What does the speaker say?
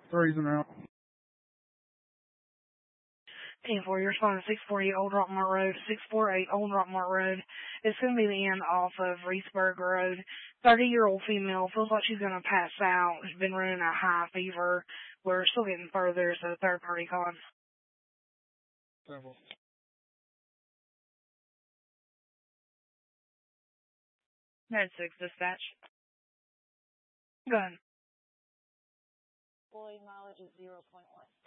Threes and out. 10-4, you're responding to 648 Old Rockmart Road. 648 Old Rockmart Road. It's going to be the end off of Reesburg Road. 30-year-old female feels like she's going to pass out. She's been running a high fever. We're still getting further, so third party calling. 10-4. Med 6 dispatch. Go ahead. Employee mileage is 0.1.